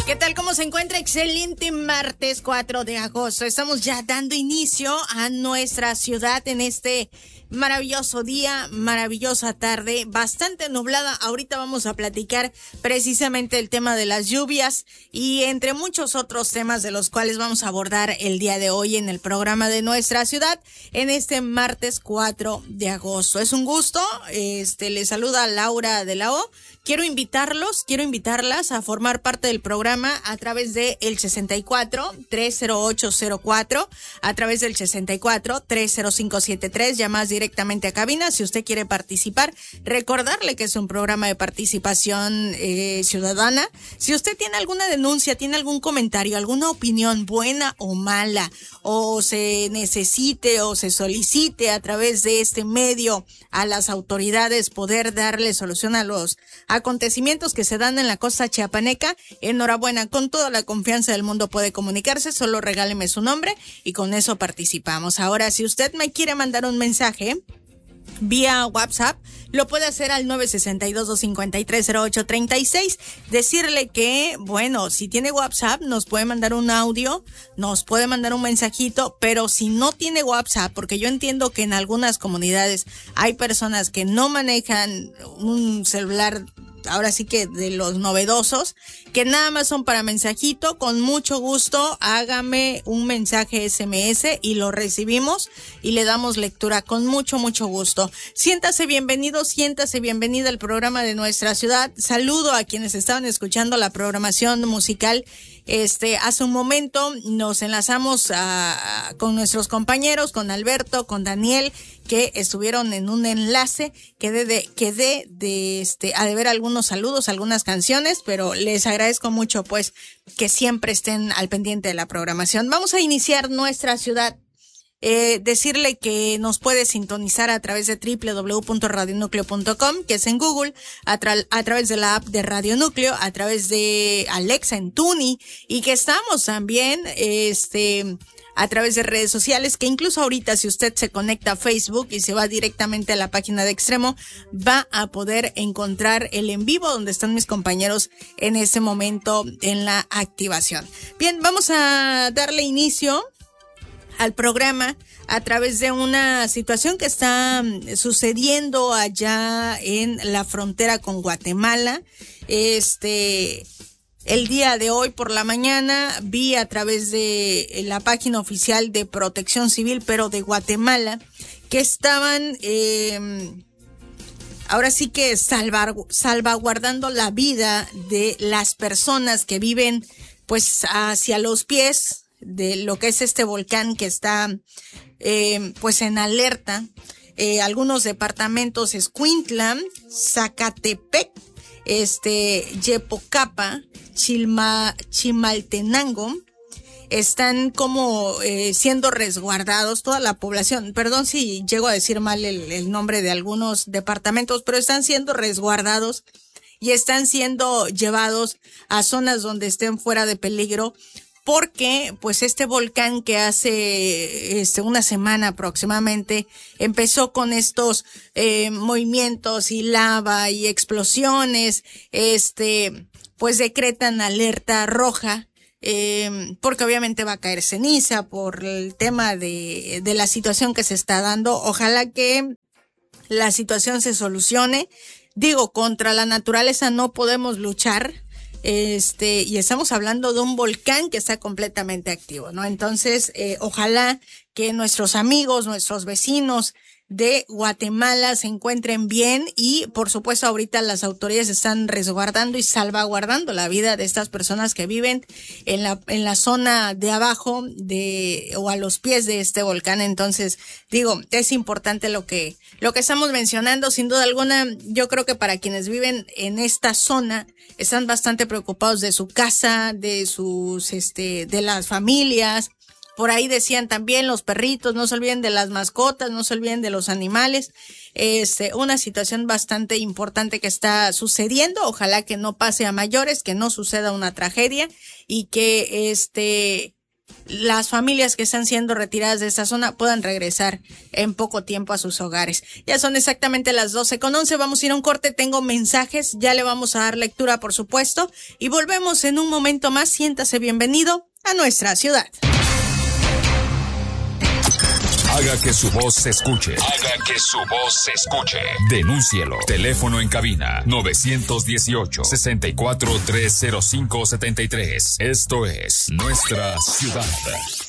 ¿Qué tal? ¿Cómo se encuentra? Excelente martes 4 de agosto. Estamos ya dando inicio a nuestra ciudad en este maravilloso día, maravillosa tarde, bastante nublada. Ahorita vamos a platicar precisamente el tema de las lluvias y entre muchos otros temas de los cuales vamos a abordar el día de hoy en el programa de nuestra ciudad en este martes 4 de agosto. Es un gusto. Les saluda Laura de la O. Quiero invitarlas a formar parte del programa a través de el 64-30804, a través del 64-30573, llamadas directamente a cabina. Si usted quiere participar, recordarle que es un programa de participación ciudadana. Si usted tiene alguna denuncia, tiene algún comentario, alguna opinión buena o mala, o se necesite o se solicite a través de este medio a las autoridades poder darle solución a los acontecimientos que se dan en la costa chiapaneca, enhorabuena, con toda la confianza del mundo puede comunicarse, solo regáleme su nombre y con eso participamos. Ahora, si usted me quiere mandar un mensaje vía WhatsApp, lo puede hacer al 962-253-0836, decirle que, bueno, si tiene WhatsApp, nos puede mandar un audio, nos puede mandar un mensajito, pero si no tiene WhatsApp, porque yo entiendo que en algunas comunidades hay personas que no manejan un celular, ahora sí que de los novedosos, que nada más son para mensajito, con mucho gusto, hágame un mensaje SMS y lo recibimos y le damos lectura con mucho gusto. Siéntase bienvenido, siéntase bienvenida al programa de nuestra ciudad. Saludo a quienes estaban escuchando la programación musical. Hace un momento nos enlazamos con nuestros compañeros, con Alberto, con Daniel, que estuvieron en un enlace. Quedé de ver algunos saludos, algunas canciones, pero les agradezco mucho pues que siempre estén al pendiente de la programación. Vamos a iniciar nuestra ciudad. Decirle que nos puede sintonizar a través de www.radionucleo.com, que es en Google, a través de la app de Radio Núcleo, a través de Alexa en Tuni, y que estamos también a través de redes sociales, que incluso ahorita si usted se conecta a Facebook y se va directamente a la página de Extremo, va a poder encontrar el en vivo donde están mis compañeros en ese momento en la activación. Bien, vamos a darle inicio al programa a través de una situación que está sucediendo allá en la frontera con Guatemala. El día de hoy por la mañana vi a través de la página oficial de Protección Civil, pero de Guatemala, que estaban ahora sí que salvaguardando la vida de las personas que viven pues hacia los pies de lo que es este volcán que está pues en alerta. Algunos departamentos, Escuintla, Zacatepec, Yepocapa, Chimaltenango, están como siendo resguardados. Toda la población, perdón si llego a decir mal el nombre de algunos departamentos, pero están siendo resguardados y están siendo llevados a zonas donde estén fuera de peligro, porque pues este volcán que hace una semana aproximadamente empezó con estos movimientos y lava y explosiones, pues decretan alerta roja, porque obviamente va a caer ceniza por el tema de la situación que se está dando. Ojalá que la situación se solucione. Digo, contra la naturaleza no podemos luchar. Y estamos hablando de un volcán que está completamente activo, ¿no? Entonces, ojalá que nuestros amigos, nuestros vecinos de Guatemala se encuentren bien y, por supuesto, ahorita las autoridades están resguardando y salvaguardando la vida de estas personas que viven en la zona de abajo o a los pies de este volcán. Entonces, digo, es importante lo que estamos mencionando. Sin duda alguna, yo creo que para quienes viven en esta zona están bastante preocupados de su casa, de de las familias. Por ahí decían también los perritos, no se olviden de las mascotas, no se olviden de los animales. Una situación bastante importante que está sucediendo. Ojalá que no pase a mayores, que no suceda una tragedia y que las familias que están siendo retiradas de esta zona puedan regresar en poco tiempo a sus hogares. Ya son exactamente las 12:11, vamos a ir a un corte, tengo mensajes, ya le vamos a dar lectura, por supuesto, y volvemos en un momento más. Siéntase bienvenido a nuestra ciudad. Haga que su voz se escuche. Haga que su voz se escuche. Denúncielo. Teléfono en cabina 918-64-305-73. Esto es Nuestra Ciudad.